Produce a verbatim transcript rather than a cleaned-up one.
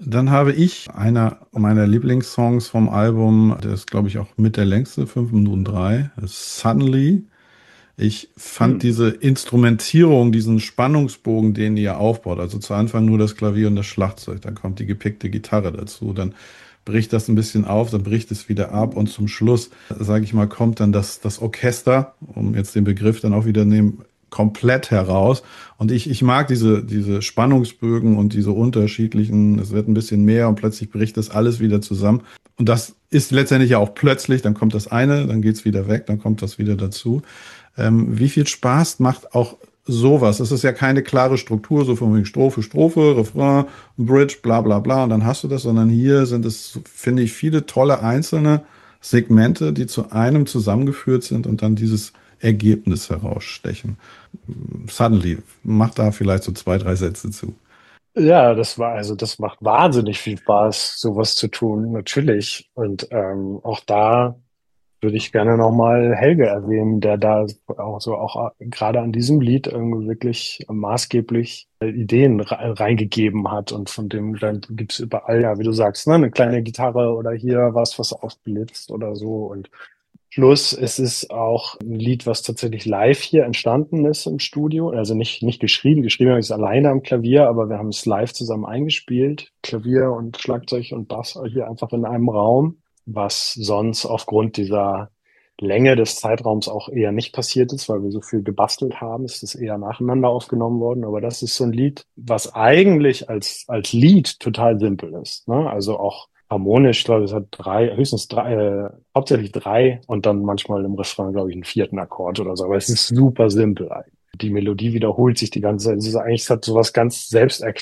Dann habe ich einer meiner Lieblingssongs vom Album, der ist, glaube ich, auch mit der längste, fünf Minuten drei, ist Suddenly. Ich fand Hm. diese Instrumentierung, diesen Spannungsbogen, den ihr aufbaut, also zu Anfang nur das Klavier und das Schlagzeug, dann kommt die gepickte Gitarre dazu, dann bricht das ein bisschen auf, dann bricht es wieder ab und zum Schluss, sage ich mal, kommt dann das, das Orchester, um jetzt den Begriff dann auch wieder nehmen, komplett heraus. Und ich, ich mag diese, diese Spannungsbögen und diese unterschiedlichen, es wird ein bisschen mehr und plötzlich bricht das alles wieder zusammen. Und das ist letztendlich ja auch plötzlich, dann kommt das eine, dann geht's wieder weg, dann kommt das wieder dazu. Ähm, wie viel Spaß macht auch sowas? Es ist ja keine klare Struktur, so von wegen Strophe, Strophe, Refrain, Bridge, bla bla bla, und dann hast du das, sondern hier sind es, finde ich, viele tolle einzelne Segmente, die zu einem zusammengeführt sind und dann dieses Ergebnis herausstechen. Suddenly, mach da vielleicht so zwei, drei Sätze zu. Ja, das war also, das macht wahnsinnig viel Spaß, sowas zu tun, natürlich. Und ähm, auch da würde ich gerne nochmal Helge erwähnen, der da auch so auch gerade an diesem Lied irgendwie wirklich maßgeblich Ideen re- reingegeben hat. Und von dem dann gibt's überall, ja, wie du sagst, ne, eine kleine Gitarre oder hier was, was aufblitzt oder so. Und Plus, es ist auch ein Lied, was tatsächlich live hier entstanden ist im Studio. Also nicht, nicht geschrieben. Geschrieben habe ich es alleine am Klavier, aber wir haben es live zusammen eingespielt. Klavier und Schlagzeug und Bass hier einfach in einem Raum, was sonst aufgrund dieser Länge des Zeitraums auch eher nicht passiert ist, weil wir so viel gebastelt haben, ist es eher nacheinander aufgenommen worden. Aber das ist so ein Lied, was eigentlich als, als Lied total simpel ist, ne? Also auch harmonisch, ich glaube, es hat drei, höchstens drei, äh, hauptsächlich drei und dann manchmal im Refrain, glaube ich, einen vierten Akkord oder so. Aber es ist super simpel eigentlich. Die Melodie wiederholt sich die ganze Zeit. Es ist eigentlich, es hat sowas ganz selbsterklärend